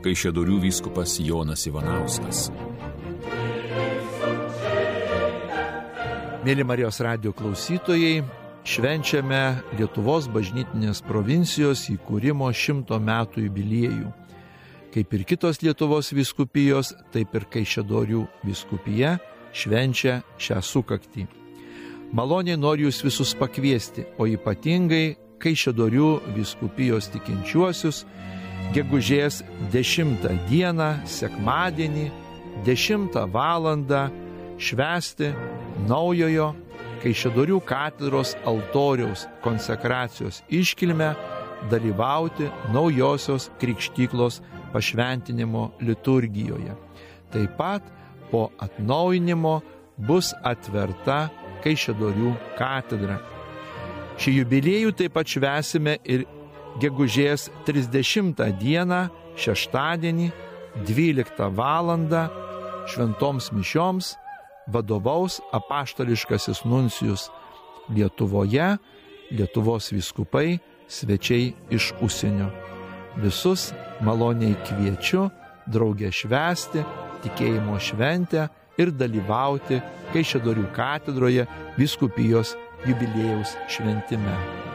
Kaišiadorių vyskupas Jonas Ivanauskas. Mėly Marijos radijo klausytojai, švenčiame Lietuvos bažnytinės provincijos įkūrimo 100 metų jubiliejų. Kaip ir kitos Lietuvos vyskupijos, taip ir Kaišiadorių vyskupija švenčia šią sukaktį. Maloniai noriu jūs visus pakviesti, o ypatingai Kaišiadorių vyskupijos tikinčiuosius gegužės 10 dieną, sekmadienį, 10 valandą švęsti naujojo Kaišiadorių katedros altoriaus konsekracijos iškilmę, dalyvauti naujosios krikštyklos pašventinimo liturgijoje. Taip pat po atnaujinimo bus atverta Kaišiadorių katedra. Šį jubiliejų taip pat švęsime ir gegužės 30 dieną, šeštadienį, 12 valandą, šventoms mišioms vadovaus apaštališkasis nuncijus Lietuvoje, Lietuvos vyskupai, svečiai iš užsienio. Visus maloniai kviečiu drauge švęsti tikėjimo šventę ir dalyvauti Kaišiadorių katedroje vyskupijos jubiliejaus šventime.